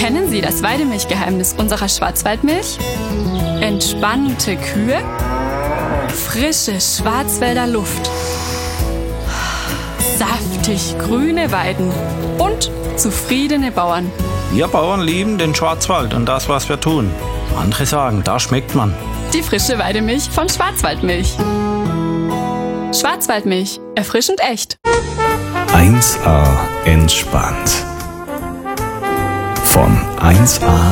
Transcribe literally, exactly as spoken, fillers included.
Kennen Sie das Weidemilchgeheimnis unserer Schwarzwaldmilch? Entspannte Kühe, frische Schwarzwälder Luft, saftig grüne Weiden und zufriedene Bauern. Wir Bauern lieben den Schwarzwald und das, was wir tun. Andere sagen, da schmeckt man. Die frische Weidemilch von Schwarzwaldmilch. Schwarzwaldmilch, erfrischend echt. eins A entspannt. Von eins A